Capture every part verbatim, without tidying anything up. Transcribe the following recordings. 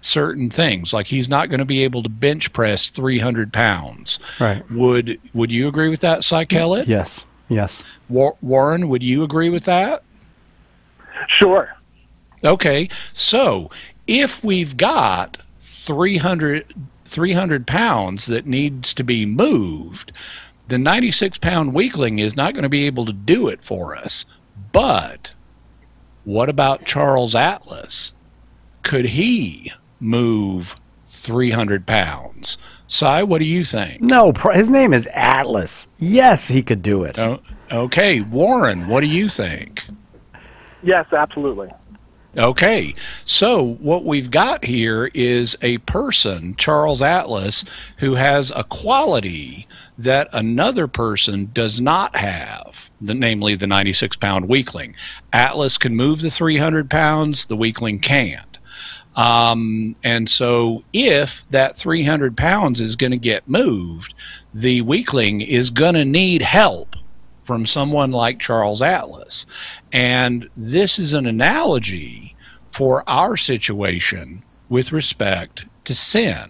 certain things. Like he's not going to be able to bench press three hundred pounds. Right. Would Would you agree with that, Cy Kellett? Yes. Yes. War- Warren, would you agree with that? Sure. Okay. So if we've got three hundred, three hundred pounds that needs to be moved, the ninety-six pound weakling is not going to be able to do it for us. But what about Charles Atlas? Could he move three hundred pounds? Cy, what do you think? No, his name is Atlas. Yes, he could do it. Oh, okay. Warren, what do you think? Yes, absolutely. Okay, so what we've got here is a person, Charles Atlas, who has a quality that another person does not have, the, namely the ninety-six pound weakling. Atlas can move the three hundred pounds, the weakling can't. Um, and so if that three hundred pounds is going to get moved, the weakling is going to need help from someone like Charles Atlas. And this is an analogy for our situation with respect to sin.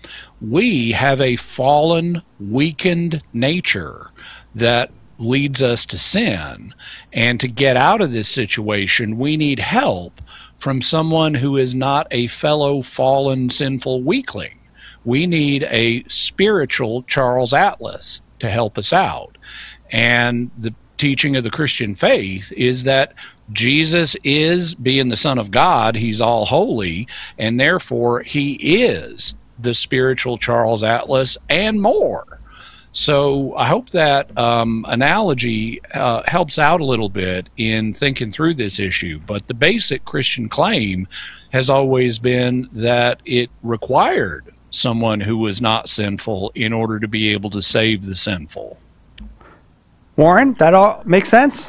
We have a fallen, weakened nature that leads us to sin. And to get out of this situation, we need help from someone who is not a fellow fallen, sinful weakling. We need a spiritual Charles Atlas to help us out. And the teaching of the Christian faith is that Jesus is, being the Son of God, he's all holy, and therefore he is the spiritual Charles Atlas and more. So I hope that um, analogy uh, helps out a little bit in thinking through this issue. But the basic Christian claim has always been that it required someone who was not sinful in order to be able to save the sinful. Warren, that all makes sense?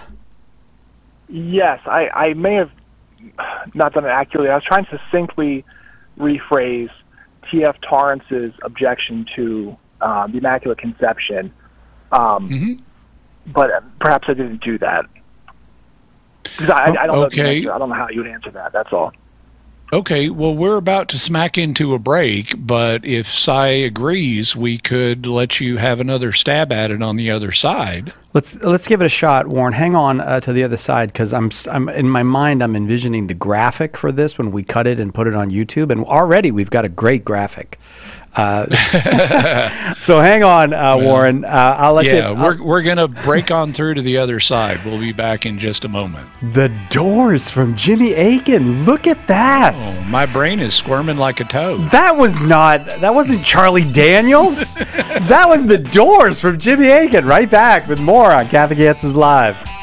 Yes, I, I may have not done it accurately. I was trying to succinctly rephrase T F Torrance's objection to uh, the Immaculate Conception, um, mm-hmm. but perhaps I didn't do that. Because I, I don't okay. know the answer. I don't know how you would answer that. That's all. Okay, well, we're about to smack into a break, but if Cy agrees, we could let you have another stab at it on the other side. Let's let's give it a shot, Warren. Hang on uh, to the other side, because I'm I'm in my mind I'm envisioning the graphic for this when we cut it and put it on YouTube, and already we've got a great graphic. Uh, so hang on, uh, well, Warren. Uh, I'll let yeah, you. Yeah, we're we're gonna break on through to the other side. We'll be back in just a moment. The Doors from Jimmy Akin. Look at that. Oh, my brain is squirming like a toad. That was not. That wasn't Charlie Daniels. That was The Doors from Jimmy Akin. Right back with more on Catholic Answers Live.